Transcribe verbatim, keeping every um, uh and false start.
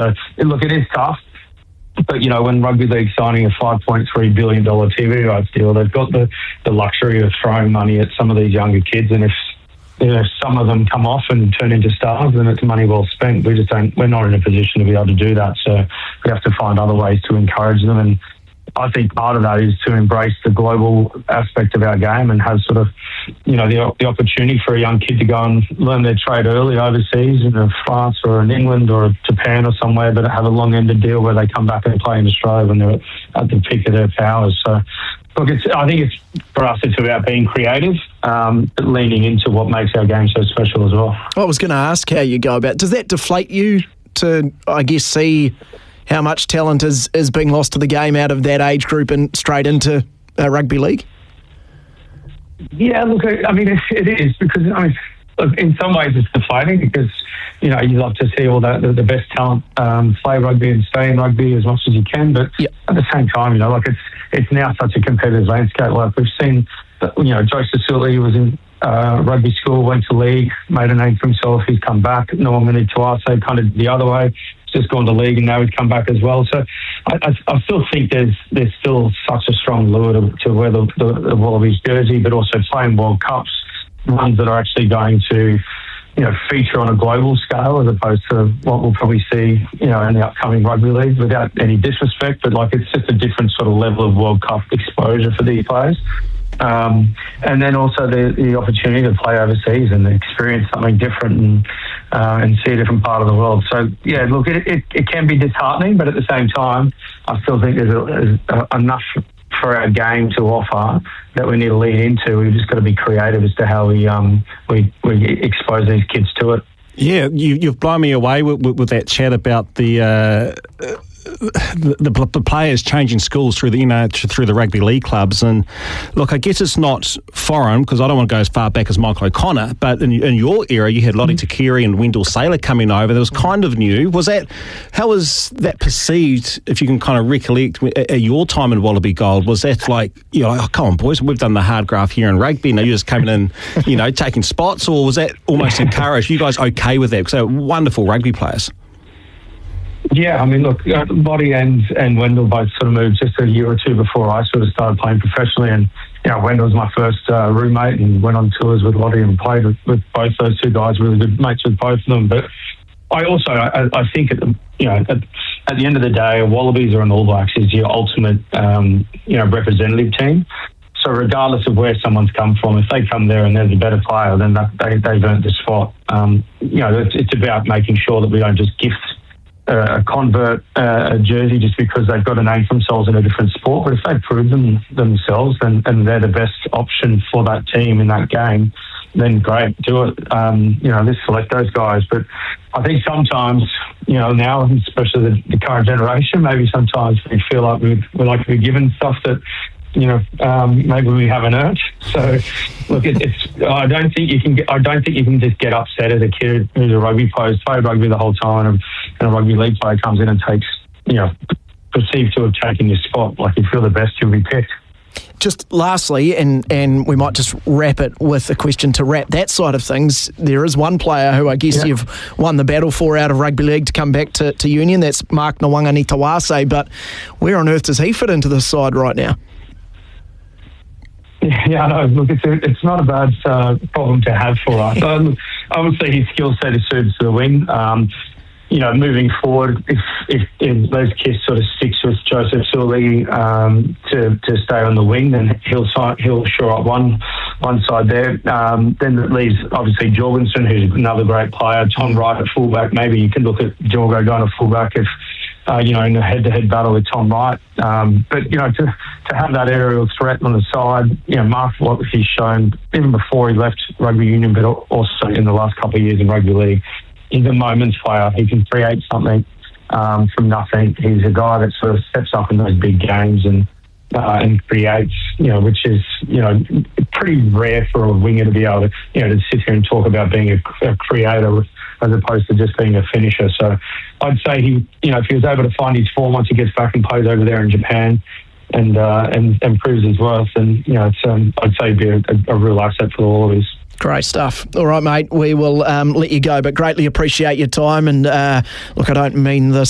So, look, it is tough. But, you know, when Rugby League's signing a five point three billion dollars T V rights deal, they've got the, the luxury of throwing money at some of these younger kids. And if, you know, some of them come off and turn into stars, then it's money well spent. We just don't, we're not in a position to be able to do that. So we have to find other ways to encourage them. And I think part of that is to embrace the global aspect of our game and have sort of, you know, the, the opportunity for a young kid to go and learn their trade early overseas in France or in England or Japan or somewhere, but have a long-ended deal where they come back and play in Australia when they're at the peak of their powers. So, look, it's, I think it's for us, it's about being creative, um, but leaning into what makes our game so special as well. I was going to ask how you go about. Does that deflate you to, I guess, see how much talent is, is being lost to the game out of that age group and straight into uh, rugby league? Yeah, look, I mean, it, it is because, I mean, look, in some ways it's deflating because, you know, you love to see all that, the, the best talent um, play rugby and stay in rugby as much as you can. But yep. At the same time, you know, like it's it's now such a competitive landscape. Like we've seen, that, you know, Joe Sasuli was in uh, rugby school, went to league, made a name for himself. He's come back. Norman Tuase kind of the other way. Just gone to league and now he's come back as well. So I, I, I still think there's there's still such a strong lure to, to wear the, the, the Wallabies jersey, but also playing World Cups, ones that are actually going to, you know, feature on a global scale as opposed to what we'll probably see, you know, in the upcoming rugby league. Without any disrespect, but like it's just a different sort of level of World Cup exposure for these players. Um, and then also the, the opportunity to play overseas and experience something different and uh, and see a different part of the world. So, yeah, look, it, it, it can be disheartening, but at the same time, I still think there's, a, there's a, enough for our game to offer that we need to lean into. We've just got to be creative as to how we um we, we expose these kids to it. Yeah, you, you've blown me away with, with, with that chat about the... Uh, The, the, the players changing schools through the you know, through the rugby league clubs. And look, I guess it's not foreign because I don't want to go as far back as Michael O'Connor, but in, in your era you had Lottie Takiri and Wendell Saylor coming over. That was kind of new. Was that, how was that perceived, if you can kind of recollect at your time in Wallaby Gold? Was that like, you know, oh, come on boys, we've done the hard graft here in rugby, now you're just coming in, you know, taking spots? Or was that almost encouraged? You guys okay with that? Because they're wonderful rugby players. Yeah, I mean, look, uh, Lottie and, and Wendell both sort of moved just a year or two before I sort of started playing professionally. And, you know, Wendell was my first uh, roommate and went on tours with Lottie and played with, with both those two guys, really good mates with both of them. But I also, I, I think, at the, you know, at, at the end of the day, a Wallabies or an All Blacks is your ultimate, um, you know, representative team. So regardless of where someone's come from, if they come there and they're the better player, then that, they, they've earned the spot. Um, you know, it's, it's about making sure that we don't just gift a convert uh, a jersey just because they've got a name for themselves in a different sport. But if they prove them themselves and, and they're the best option for that team in that game, then great, do it. Um, you know, let's select those guys. But I think sometimes, you know, now, especially the, the current generation, maybe sometimes we feel like we've, we like to be given stuff that, you know, um, maybe we haven't earned. So, look, it, it's. I don't think you can. Get, I don't think you can just get upset as a kid who's a rugby player, who's played rugby the whole time, and, and a rugby league player comes in and takes, you know, perceived to have taken your spot. Like, if you're the best, you'll be picked. Just lastly, and, and we might just wrap it with a question to wrap that side of things. There is one player who I guess yeah. you've won the battle for out of rugby league to come back to, to Union. That's Mark Nawaqanitawase. But where on earth does he fit into this side right now? Yeah, I know. Look, it's a, it's not a bad uh, problem to have for us. Um, obviously, his skill set is suited to the wing. Um, you know, moving forward, if if, if Les Kiss sort of sticks with Joseph Sully um, to to stay on the wing, then he'll he'll shore up one one side there. Um, then it leaves obviously Jorgensen, who's another great player. Tom Wright at fullback. Maybe you can look at Jorgo going to fullback if. Uh, you know, in a head-to-head battle with Tom Wright. Um, but, you know, to to have that aerial threat on the side, you know, Mark, what he's shown, even before he left rugby union, but also in the last couple of years in rugby league, he's a moments player. He can create something um, from nothing. He's a guy that sort of steps up in those big games and uh, and creates, you know, which is, you know, pretty rare for a winger to be able to, you know, to sit here and talk about being a, a creator as opposed to just being a finisher. So I'd say he, you know, if he was able to find his form once he gets back and plays over there in Japan and uh, and, and proves his worth, then, you know, it's, um, I'd say he'd be a, a, a real asset for the Wallabies. Great stuff. All right, mate, we will um, let you go, but greatly appreciate your time. And uh, look, I don't mean this